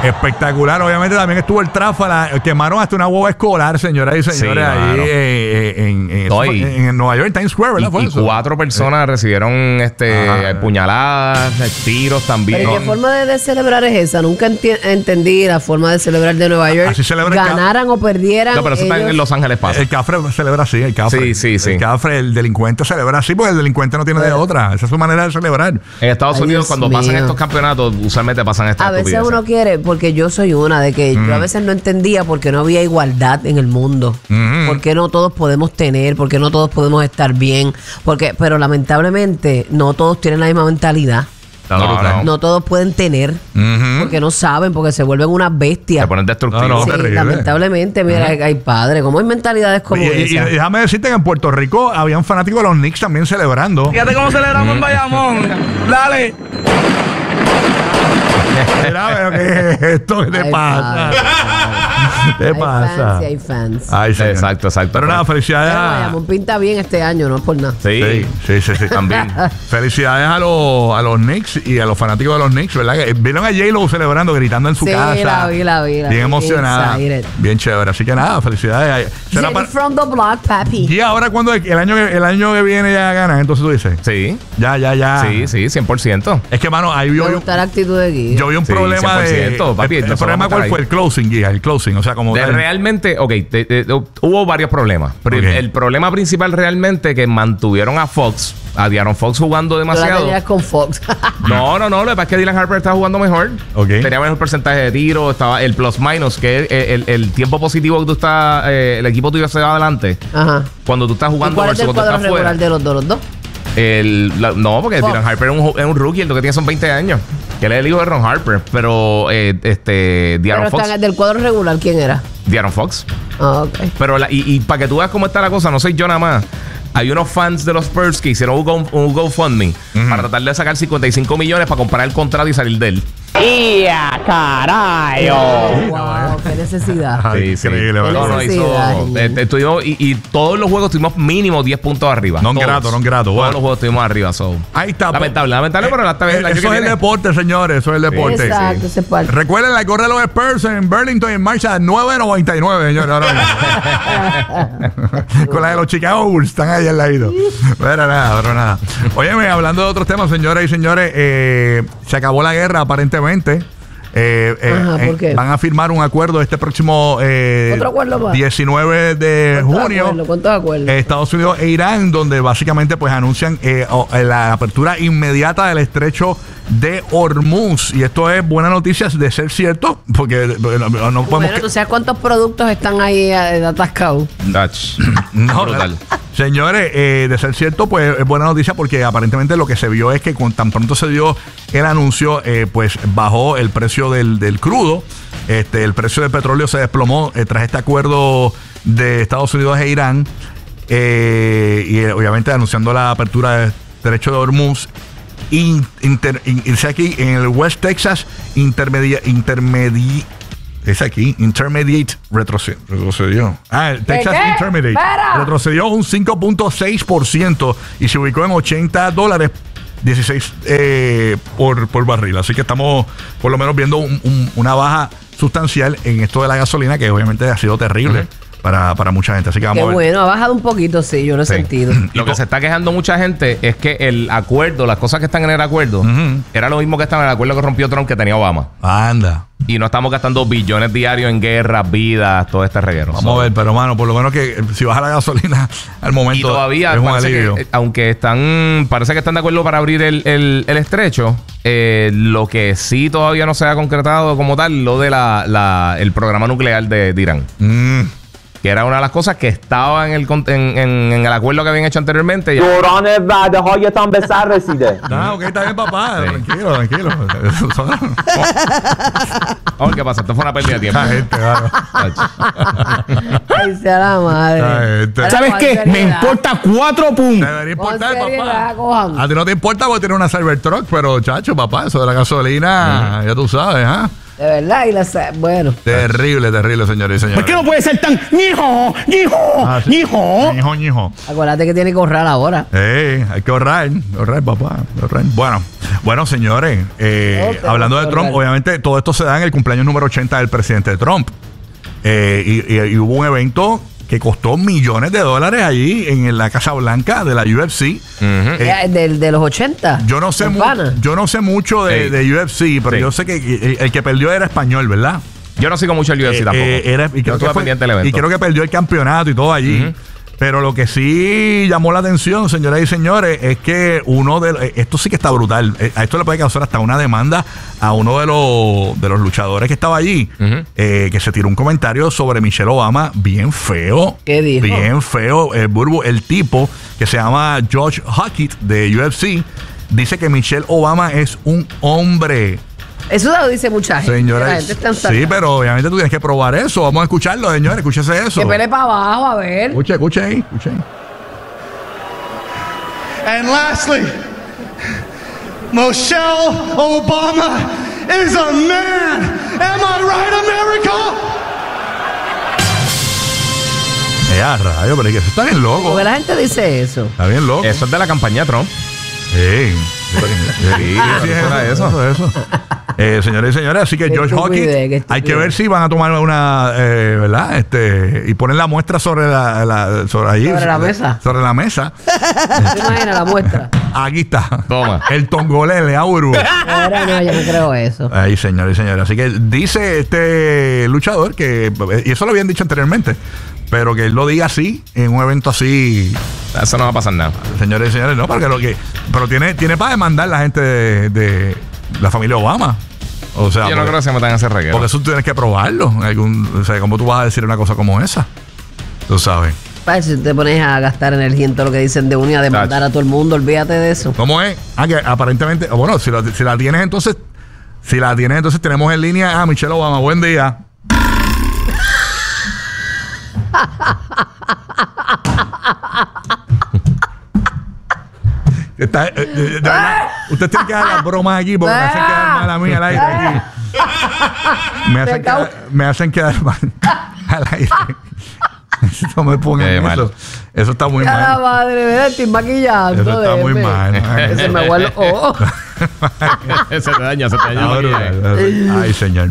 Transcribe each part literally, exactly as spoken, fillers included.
Espectacular. Obviamente también estuvo el tráfala. Quemaron hasta una hueva escolar, señoras y señores, Sí, ahí claro. eh, en, en, No, en, y- en Nueva York, en Times Square, ¿verdad? Y, Fue y eso. cuatro personas Eh. recibieron este Ajá. puñaladas, tiros también. Pero ¿y qué forma de, de celebrar es esa? Nunca enti- entendí la forma de celebrar de Nueva York. Así celebra el ca- Ganaran o perdieran. No, pero eso ellos- también en Los Ángeles pasa. El cafre celebra así, el cafre. Sí, sí, sí. El cafre, el delincuente celebra así porque el delincuente no tiene de otra. Esa es su manera de celebrar. En Estados Ay, Unidos, Dios cuando mío. pasan estos campeonatos, usualmente pasan estas A veces estupideces. uno quiere, porque yo soy una de que yo a veces no entendía por qué no había igualdad en el mundo. Ujú. Por qué no todos podemos tener, por qué no todos podemos estar bien. Porque, pero lamentablemente no todos tienen la misma mentalidad. Está No, brutal. no. No todos pueden tener, Ujú. porque no saben, porque se vuelven unas bestias. Se ponen destructivos. No, no, Sí, terrible. lamentablemente, mira, hay padres, como hay mentalidades como Y, y- y esa. déjame decirte que en Puerto Rico habían fanáticos de los Knicks también celebrando. Fíjate cómo celebramos en Bayamón. Dale. Mira, pero ¿qué es esto? ¿Qué te Ay, pasa? padre. ¿Qué Hay pasa? fans y hay fans. Ay, señor. Exacto, exacto. Pero nada, felicidades Pero a... Bayamón pinta bien este año, no es por nada. Sí. Sí, sí, sí, sí. También. Felicidades a los, a los Knicks y a los fanáticos de los Knicks, ¿verdad? Que vieron a J-Lo celebrando, gritando en su Sí, casa. la vi, la vi, la Bien vi. emocionada. Excited. Bien chévere. Así que nada, felicidades. Será Jenny para- from the block, papi. Y ahora cuando el año, que- el año que viene ya ganan, entonces tú dices. Sí. Ya, ya, ya. Sí, sí, cien por ciento. Es que, mano, ahí Me yo, gusta la actitud de Guía. yo vi un Sí, problema de... cien por ciento, papi, el, el nosotros problema vamos a cuál estar fue ahí. el closing, Guía, el closing. O sea, como... De tal. realmente, ok, te- te- hubo varios problemas. Pero Ok. el, el problema principal realmente que mantuvieron a Fox, a De'Aaron Fox jugando Tú la demasiado. tenías con Fox. No, no, no. Lo que pasa es que Dylan Harper estaba jugando mejor. Ok. Tenía mejor porcentaje de tiro. Estaba el plus minus, que es el, el- el tiempo positivo que tú estás, eh, el equipo tuyo se va adelante. Ajá. Cuando tú estás ¿Y jugando cuál es versus el cuando cuadro estás fuera. regular de los dos? Los dos. El, la- no, porque Fox. Dylan Harper es un, ju- es un rookie. El lo que tiene son veinte años. Que él es el hijo de Ron Harper. Pero eh, este De'Aaron Pero Fox. están del cuadro regular, ¿quién era? De'Aaron Fox. Ah, ok. Pero la- y, y para que tú veas cómo está la cosa, no soy yo nada más. Hay unos fans de los Spurs que hicieron un, Go, un GoFundMe para tratar de sacar cincuenta y cinco millones para comprar el contrato y salir de él. ¡Ya, carayo! Wow, qué necesidad. Ay, Sí, sí. increíble, ¿verdad? No, no, hizo, Necesidad, eh, eh, estuvimos- y, y todos los juegos tuvimos mínimo diez puntos arriba. Non Todos. grato, non grato, Todos bueno. los juegos estuvimos arriba. So. Ahí está. Lamentable, lamentable, pero hasta vez el Eh, año Eso que es el viene. deporte, señores. Eso es el deporte. Exacto, ese es parte. Recuerden la gorra de los Spurs en Burlington en marcha nueve noventa y nueve, señores. Ahora mismo. Con la de los Chicago Bulls, están ahí al lado. Pero nada, pero nada. Óyeme, hablando de otros temas, señores y señores, eh, se acabó la guerra aparentemente. Eh, eh, Ajá, ¿por eh, qué? van a firmar un acuerdo este próximo eh, ¿Otro acuerdo más? diecinueve de ¿Cuántos junio. acuerdos? ¿Cuántos acuerdos? Eh, Estados Unidos e Irán, donde básicamente pues anuncian eh, o- eh, la apertura inmediata del estrecho de Hormuz. Y esto es buena noticia de ser cierto, porque porque no, no podemos... Bueno, ¿tú sabes cuántos productos están ahí eh, atascados? Dutch. No, Brutal. señores, eh, de ser cierto, pues es buena noticia porque aparentemente lo que se vio es que con tan pronto se dio el anuncio, eh, pues bajó el precio del, del crudo. Este, el precio del petróleo se desplomó eh, tras este acuerdo de Estados Unidos e Irán. Eh, y eh, obviamente anunciando la apertura del estrecho de Hormuz. In- inter- in- dice aquí en el West Texas intermedia intermedi es aquí Intermediate retrocedió, retrocedió. Ah, el Texas qué? Intermediate ¡Espera! retrocedió un cinco punto seis por ciento y se ubicó en ochenta dólares dieciséis eh, por, por barril. Así que estamos por lo menos viendo un- un- una baja sustancial en esto de la gasolina, que obviamente ha sido terrible uh-huh. para, para mucha gente. Así que vamos Qué a ver. bueno, ha bajado un poquito, sí, yo lo he Sí. sentido. Lo que se está quejando mucha gente es que el acuerdo, las cosas que están en el acuerdo, Ujú. era lo mismo que estaba en el acuerdo que rompió Trump que tenía Obama. Anda. Y no estamos gastando billones diarios en guerras, vidas, todo este reguero. Vamos So, a ver, pero mano, por lo menos que eh, si baja la gasolina al momento Y todavía es un parece alivio. que, eh, aunque están, parece que están de acuerdo para abrir el, el- el estrecho, eh, lo que sí todavía no se ha concretado como tal, lo de la, la- el programa nuclear de, de Irán. Mm. Que era una de las cosas que estaba en el, con- en, en- en el acuerdo que habían hecho anteriormente. Y- دوران وعده هایتان به سر رسیده. Ah, ok, está bien, papá. Sí. Tranquilo, tranquilo. Vamos a ver qué pasa. Esto fue una pérdida de tiempo. Esta gente, claro. Ay, sea la madre. Ay, este- Ahora, ¿Sabes con qué? Me seriedad. importa cuatro puntos. Debería Con importar, seriedad, papá. cojan. A ti no te importa porque tienes una Cybertruck, pero chacho, papá, eso de la gasolina, ya tú sabes, ¿ah? De verdad, y las, bueno. Terrible, terrible, señores y señores. ¿Por qué no puede ser tan ñijo, ñijo, Ah, sí. ñijo? Ñijo, ñijo. Acuérdate que tiene que ahorrar ahora. Eh, hay que ahorrar, ahorrar, papá. Ahorrar. Bueno, bueno, señores, eh, Todo hablando de tenemos que Trump, ahorrar. obviamente todo esto se da en el cumpleaños número ochenta del presidente Trump. Eh, y, y- y hubo un evento que costó millones de dólares allí en la Casa Blanca de la U F C. Eh, Eh, del- de los ochenta. yo no sé mu- Urbana. yo no sé mucho de, Sí. de U F C, pero Sí. yo sé que el, el que perdió era español, ¿verdad? Yo no sigo mucho el U F C Eh, tampoco. eh, era- y, Yo creo estuve que fue- pendiente del evento. y creo que perdió el campeonato y todo allí. Ujú. Pero lo que sí llamó la atención, señoras y señores, es que uno de eh, esto sí que está brutal. Eh, A esto le puede causar hasta una demanda a uno de los de los luchadores que estaba allí, Ujú. eh, que se tiró un comentario sobre Michelle Obama bien feo. ¿Qué dijo? Bien feo. El burbu, el tipo que se llama Josh Hackett de U F C dice que Michelle Obama es un hombre. Eso lo dice mucha gente. La Señora, gente está sí, ensartada. pero obviamente tú tienes que probar eso. Vamos a escucharlo, señores. Escúchese eso. Que pele para abajo, a ver. Escuche, escuche ahí, escuche ahí. And lastly, Michelle Obama is a man. Am I right, America? Ya, rayo, pero es que eso está bien loco. Porque la gente dice eso. Está bien loco. Eso es de la campaña de Trump. Sí. Sí, sí, sí, era eso, eso, eso. Eh, señores y señores, así que Qué George estupidez, qué Hawkins, estupidez. hay que ver si van a tomar una, eh, ¿verdad? Este, y poner la muestra sobre la, la- sobre allí, Sobre la mesa. Sobre la mesa. ¿Te imaginas la muestra? Aquí está. Toma. El tongolele, Auru. Ahora no, yo no creo eso. Ahí, señores y señores. Así que dice este luchador que, y eso lo habían dicho anteriormente, pero que él lo diga así, en un evento así, Eso no va a pasar nada. señores y señores, no, porque lo que, pero tiene, tiene para demandar la gente de, de la familia Obama. O sea, Yo no porque, creo que se metan en ese reguero. porque eso tú tienes que probarlo. Algún, o sea, ¿cómo tú vas a decir una cosa como esa? Tú sabes. Para si te pones a gastar energía en todo lo que dicen de uno y a demandar a todo el mundo, olvídate de eso. ¿Cómo es? Ah, que aparentemente, bueno, si la, si la tienes entonces, si la tienes entonces tenemos en línea a Michelle Obama. Buen día. Está, eh, eh, de verdad, usted tiene que dar las bromas aquí porque me hacen quedar mal a mí al aire aquí. Me hacen, Me acabo- quedar, me hacen quedar mal al aire. No me pongan Qué eso. mal. Eso está muy A la mal. madre, mira, estoy maquillando. Eso está muy déjeme. mal, man. Que se me vuelve. Oh. se te daña, se te daña. Ah, el maquillaje. brutal. Ay, señor.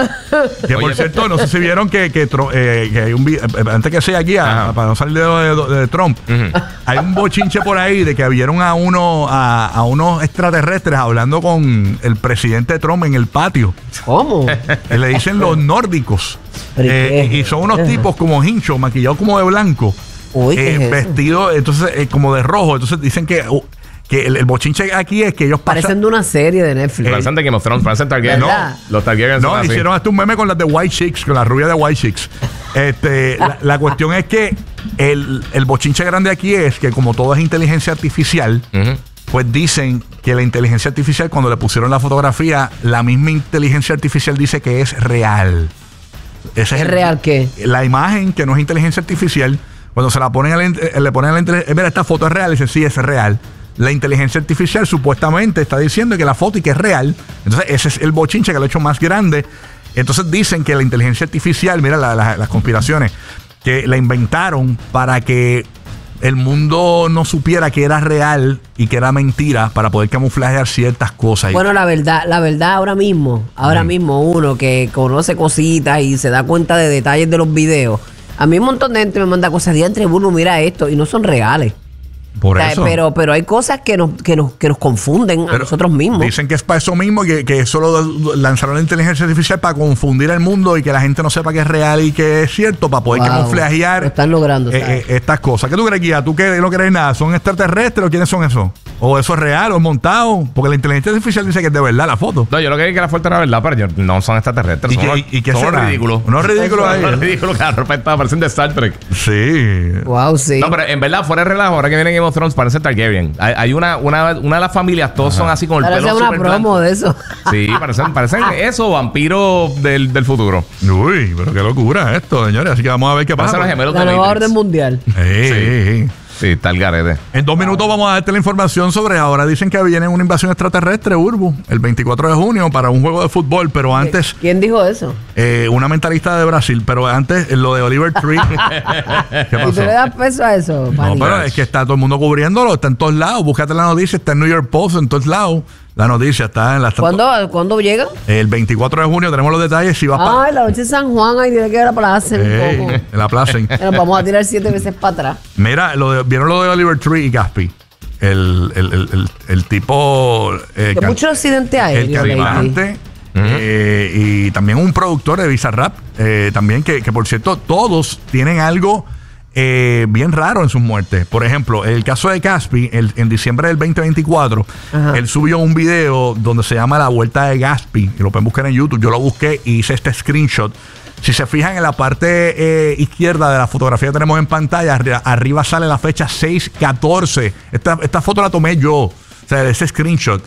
Que por Oye, cierto, no sé si vieron que, que, Tro- eh, que hay un vi- eh, antes que sea aquí, a- Ajá. para no salir de, de- de Trump, Ujú. hay un bochinche por ahí de que vieron a uno a, a unos extraterrestres hablando con el presidente Trump en el patio. ¿Cómo? Que le dicen los nórdicos. ¿Pero y Eh, qué? y son unos tipos como hinchos, maquillados como de blanco. Uy, ¿qué eh, es eso? vestidos entonces eh, como de rojo. Entonces dicen que, uh, que el, el bochinche aquí es que ellos pasan. Parecen de una serie de Netflix. Parecen de Game of Thrones, parecen Targaryen. ¿Verdad? Los Targaryen No, son así. hicieron hasta un meme con las de White Chicks, con la rubia de White Chicks. Este, la, la cuestión es que el, el bochinche grande aquí es que como todo es inteligencia artificial, Ujú. pues dicen que la inteligencia artificial, cuando le pusieron la fotografía, la misma inteligencia artificial dice que es real. Ese ¿Es el- real qué? La imagen, que no es inteligencia artificial, cuando se la ponen a la, in- eh, le ponen a la inteligencia, mira, esta foto es real, dice, sí, es real. La inteligencia artificial supuestamente está diciendo que la foto y que es real. Entonces, ese es el bochinche que lo ha hecho más grande. Entonces dicen que la inteligencia artificial, mira la- la- las conspiraciones, que la inventaron para que el mundo no supiera que era real y que era mentira para poder camuflajear ciertas cosas. Bueno, la verdad, la verdad ahora mismo, ahora mismo uno que conoce cositas y se da cuenta de detalles de los videos. A mí un montón de gente me manda cosas de entre uno, mira esto, y no son reales. Por O sea, eso. Pero, pero hay cosas que nos, que nos, que nos confunden a Pero nosotros mismos. Dicen que es para eso mismo, que, que solo lanzaron la inteligencia artificial para confundir el mundo y que la gente no sepa que es real y que es cierto, para poder Wow, camuflajear lo están logrando, eh, ¿sabes? eh, estas cosas. ¿Qué tú crees, Guía? ¿Tú que no crees nada? ¿Son extraterrestres o quiénes son esos? ¿O eso es real o es montado? Porque la inteligencia artificial dice que es de verdad la foto. No, yo lo que vi que la foto era verdad, pero yo- no son extraterrestres. ¿Y son qué- unos- y qué son unos será? ridículos. Unos ridículos ahí. Unos ridículos que de repente parecen de Star Trek. Sí. Wow, sí. No, pero en verdad, fuera de relajo, ahora que viene Game of Thrones, parece Targaryen. Hay, hay una, una, una de las familias, todos son así con el Parece pelo una súper promo blanco. de eso. Sí, parecen, parecen eso, vampiros del, del futuro. Uy, pero qué locura esto, señores. Así que vamos a ver qué pasa. Parecen los gemelos de La nueva Matrix. orden mundial. Sí, sí. Sí, está el garete. En dos minutos vamos a darte la información sobre ahora. Dicen que viene una invasión extraterrestre, Urbu, el veinticuatro de junio para un juego de fútbol, pero antes... ¿Quién dijo eso? Eh, una mentalista de Brasil, pero antes eh, lo de Oliver Tree. ¿Qué ¿Y tú pasó? le das peso a eso, No, Pani? pero es que está todo el mundo cubriéndolo, está en todos lados. Búscate la noticia, está en New York Post, en todos lados. La noticia está en la... ¿Cuándo, ¿Cuándo llegan? El veinticuatro de junio tenemos los detalles. Si vas para... Ay, la noche de San Juan, ay, tiene que ir a plaza un poco. en la plaza. Nos vamos a tirar siete veces para atrás. Mira, lo de- vieron lo de Oliver Tree y Gatsby. El, el, el, el, el tipo... eh, Que can- mucho accidente el aéreo. Lady. cantante eh, y también un productor de Bizarrap. Eh, también que, que, por cierto, todos tienen algo eh, bien raro en sus muertes. Por ejemplo, el caso de Gatsby, el- en diciembre del veinte veinticuatro, Ajá. él subió un video donde se llama La Vuelta de Gatsby. Y lo pueden buscar en YouTube. Yo lo busqué y hice este screenshot. Si se fijan en la parte eh, izquierda de la fotografía que tenemos en pantalla, arri- arriba sale la fecha seis catorce. Esta, esta foto la tomé yo, o sea, de ese screenshot.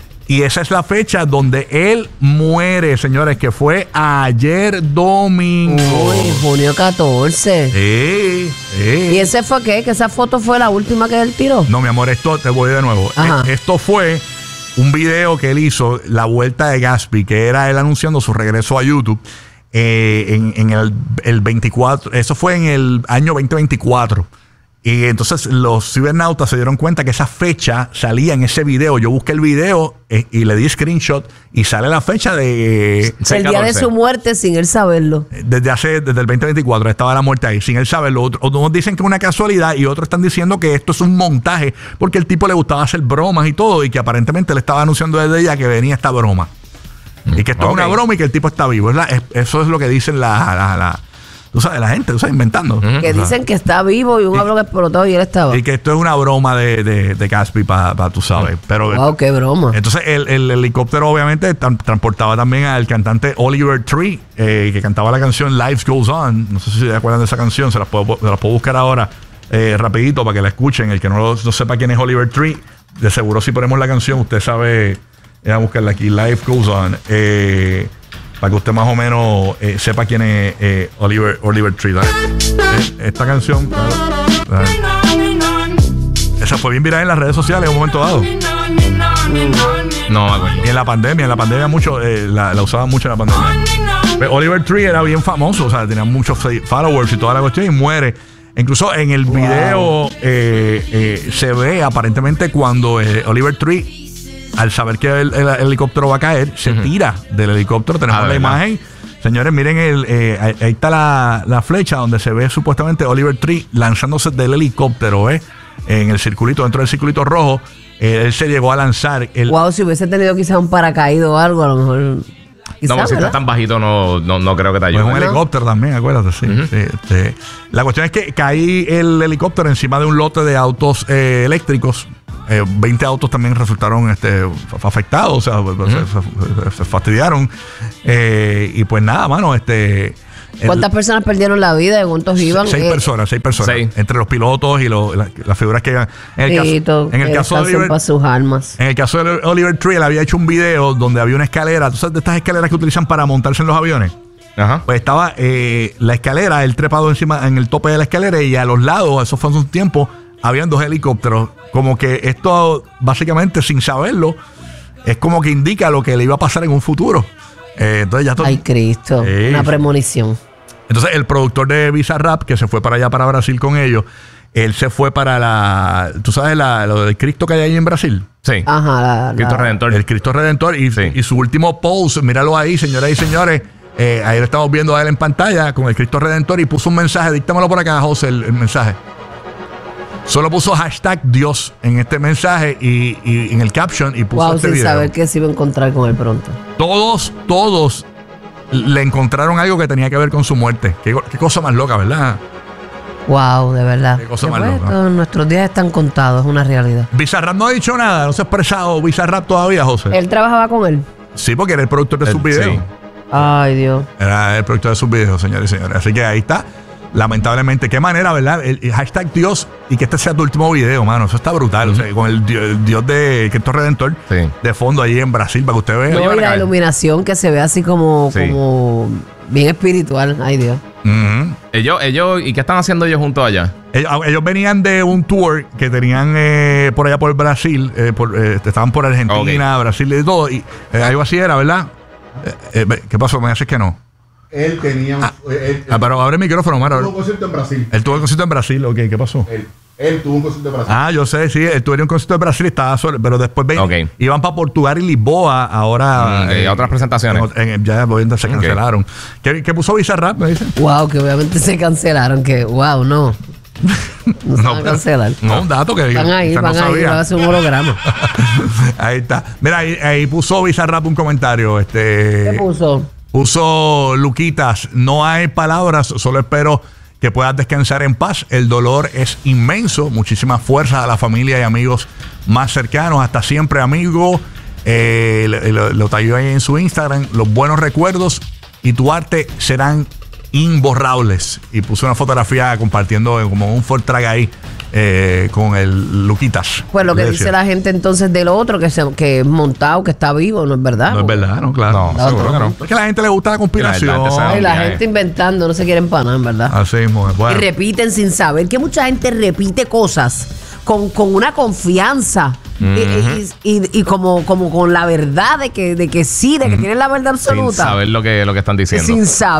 Y esa es la fecha donde él muere, señores, que fue ayer domingo. Uy, junio catorce. Sí, sí. ¿Y ese fue qué? ¿Que esa foto fue la última que él tiró? No, mi amor, esto te voy de nuevo. Ajá. E- Esto fue un video que él hizo, La Vuelta de Gatsby, que era él anunciando su regreso a YouTube eh, en, en el, el veinticuatro. Eso fue en el año veinte veinticuatro. Y entonces los cibernautas se dieron cuenta que esa fecha salía en ese video. Yo busqué el video eh, y le di screenshot y sale la fecha de... El día de su muerte sin él saberlo. Desde hace, desde el veinte veinticuatro estaba la muerte ahí, sin él saberlo. Otro- Unos dicen que es una casualidad y otros están diciendo que esto es un montaje porque el tipo le gustaba hacer bromas y todo y que aparentemente le estaba anunciando desde ya que venía esta broma. Y que esto Ok. es una broma y que el tipo está vivo. Es la- es- eso es lo que dicen la, la, la- tú sabes, la gente, tú sabes, inventando. Que O sea, dicen que está vivo y un avión explotó y él estaba. y que esto es una broma de, de, de Gatsby para, tú sabes. Pero Wow, qué broma. entonces el, el helicóptero obviamente tran- transportaba también al cantante Oliver Tree, eh, que cantaba la canción Life Goes On. No sé si se acuerdan de esa canción, se las puedo, se las puedo buscar ahora eh, rapidito para que la escuchen. El que no, lo- no sepa quién es Oliver Tree, de seguro si ponemos la canción, usted sabe, voy a buscarla aquí, Life Goes On, eh, para que usted más o menos eh, sepa quién es eh, Oliver, Oliver Tree. Dale. Eh, esta canción, dale. Esa fue bien viral en las redes sociales en un momento dado. No me acuerdo. Y en la pandemia, en la pandemia mucho, eh, la, la usaban mucho en la pandemia. Pero Oliver Tree era bien famoso, o sea, tenía muchos followers y toda la cuestión y muere. Incluso en el video eh, eh, se ve aparentemente cuando eh, Oliver Tree, al saber que el, el- el helicóptero va a caer, se tira del helicóptero. Tenemos Ah, la ¿verdad? imagen. Señores, miren, el, eh, ahí, ahí está la, la flecha donde se ve supuestamente Oliver Tree lanzándose del helicóptero, ¿eh? En el circulito, dentro del circulito rojo. Eh, él se llegó a lanzar. El, Wow, si hubiese tenido quizás un paracaído o algo, a lo mejor. Quizá, No, si ¿verdad? estás tan bajito, no, no, no creo que te Pues un ayude. helicóptero también, acuérdate, sí. sí, este. La cuestión es que caí el helicóptero encima de un lote de autos eh, eléctricos. Eh, veinte autos también resultaron este, f- afectados, o sea, se, se- se fastidiaron. Eh, y pues nada, mano, este... el- ¿Cuántas personas perdieron la vida? ¿De cuántos iban? Seis Eh, personas, seis personas. seis. Entre los pilotos y lo- la- las figuras que iban. En el sí, caso, todo, en el que caso de descansen Oliver, para sus almas. en el caso de Oliver Tree, él había hecho un video donde había una escalera. ¿Tú sabes de estas escaleras que utilizan para montarse en los aviones? Ajá. Pues estaba eh, la escalera, él trepado encima en el tope de la escalera y a los lados, eso fue hace un tiempo, habían dos helicópteros. Como que esto, básicamente, sin saberlo, es como que indica lo que le iba a pasar en un futuro. Eh, entonces ya todo. Ay, Cristo. Sí. Una premonición. Entonces el productor de Bizarrap, que se fue para allá, para Brasil con ellos, él se fue para la... ¿Tú sabes la, lo del Cristo que hay ahí en Brasil? Sí. Ajá, la, Cristo la- Redentor. El Cristo Redentor y, Sí. y su último post, míralo ahí, señoras y señores. Eh, ahí lo estamos viendo a él en pantalla con el Cristo Redentor y puso un mensaje. Díctamelo por acá, José, el, el mensaje. Solo puso hashtag Dios en este mensaje y, y en el caption y puso Wow, este sin video. saber que se iba a encontrar con él pronto. Todos, todos le encontraron algo que tenía que ver con su muerte. Qué, qué cosa más loca, ¿verdad? Wow, de verdad. Qué cosa más Después, loca. todos nuestros días están contados, es una realidad. Bizarrap no ha dicho nada, no se ha expresado Bizarrap todavía, José. ¿Él trabajaba con él? Sí, porque era el productor de Eh, sus videos. sí. Ay, Dios. Era el productor de sus videos, señores y señores. Así que ahí está. Lamentablemente, qué manera, ¿verdad? El, el hashtag Dios y que este sea tu último video, mano. Eso está brutal. Uh-huh. O sea, con el Dios, el Dios de Cristo Redentor sí. de fondo ahí en Brasil, para que usted vea. No, y la iluminación que se ve así como, sí. como bien espiritual. Ay, Dios. Uh-huh. Ellos, ellos, ¿y qué están haciendo ellos juntos allá? Ellos, ellos venían de un tour que tenían eh, por allá por Brasil, eh, por, eh, estaban por Argentina, okay. Brasil y todo, y eh, algo así era, ¿verdad? Eh, eh, ¿Qué pasó? Me haces que no. Él tenía un... Ah, él, él, ah, pero abre el micrófono, Maro. Él tuvo un concierto en Brasil. Él tuvo un concierto en Brasil, ok, ¿qué pasó? Él, él tuvo un concierto en Brasil. Ah, yo sé, sí, él tuvo un concierto en Brasil y estaba solo, pero después ven, okay. iban para Portugal y Lisboa, ahora... Mm, eh, y otras presentaciones. En, en, ya obviamente se cancelaron. Okay. ¿Qué, ¿Qué puso Bizarrap, me dicen? Wow, que obviamente se cancelaron, que wow, no. No se van a cancelar. No, un dato que van a ir, van no a ir, van a hacer un holograma. Ahí está. Mira, ahí, ahí puso Bizarrap un comentario. Este, ¿Qué puso? Puso Luquitas, no hay palabras, solo espero que puedas descansar en paz. El dolor es inmenso. Muchísimas fuerzas a la familia y amigos más cercanos. Hasta siempre, amigo. Eh, lo, lo tagueó ahí en su Instagram. Los buenos recuerdos y tu arte serán imborrables. Y puso una fotografía compartiendo como un Ford Track ahí eh, con el Luquitas. Pues lo que dice decía la gente entonces del otro, que, se, que es montado, que está vivo, no es verdad. No es verdad, no, claro. No, seguro que no. Es que a la gente le gusta la conspiración. Y la gente inventando, no se quieren empanar, en verdad. Así mismo. Bueno. Y repiten sin saber, que mucha gente repite cosas con, con una confianza. Uh-huh. y, y, y, y como, como con la verdad de que, de que sí, de que uh-huh. tienen la verdad absoluta. Sin saber lo que, lo que están diciendo. Sin saber.